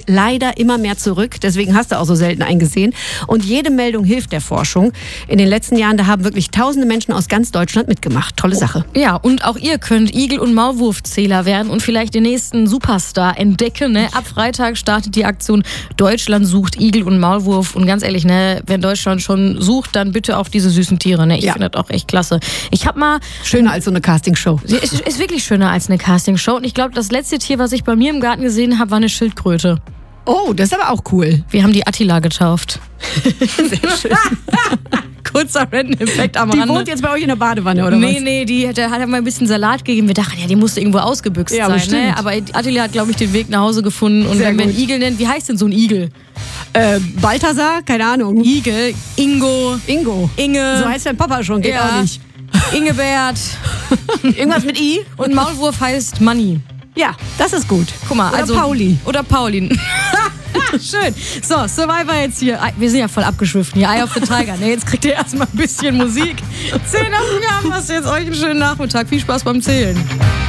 leider immer mehr zurück. Deswegen hast du auch so selten einen gesehen. Und jede Meldung hilft der Forschung. In den letzten Jahren, da haben wirklich tausende Menschen aus ganz Deutschland mitgemacht. Tolle Sache. Ja, und auch ihr könnt Igel- und Maulwurfzähler werden und vielleicht den nächsten Superstar entdecken. Ne? Ab Freitag startet die Aktion Deutschland sucht Igel und Maulwurf. Und ganz ehrlich, ne, wenn Deutschland schon sucht, dann bitte auch diese süßen Tiere. Ne? Ich finde das auch echt klasse. Ich habe mal... Schöner als so eine Castingshow. Ist wirklich schöner als eine Castingshow. Und ich glaube, das letzte Tier, was ich bei mir im Garten gesehen habe, war eine Schildkröte. Oh, das ist aber auch cool. Wir haben die Attila getauft. Sehr schön. Kurzer Random-Effekt am Rande. Die wohnt jetzt bei euch in der Badewanne, oder was? Nee, der hat mal ein bisschen Salat gegeben. Wir dachten, ja, die musste irgendwo ausgebüxt Ja, sein. bestimmt. Ne? Aber Attila hat, glaube ich, den Weg nach Hause gefunden. Und Sehr wenn wir einen gut. Igel nennen, wie heißt denn so ein Igel? Balthasar? Keine Ahnung. Igel, Ingo, Ingo. Inge. So heißt dein Papa schon, geht Ja. auch nicht. Ingebert. Irgendwas mit I? Und Maulwurf heißt Manni. Ja, das ist gut. Guck mal, Oder also. Pauli. Oder Paulin. Schön. So, Survivor jetzt hier. Wir sind ja voll abgeschwiffen hier. Eye of the Tiger. Ne, jetzt kriegt ihr erstmal ein bisschen Musik. 10 nach 4 haben wir jetzt euch einen schönen Nachmittag. Viel Spaß beim Zählen.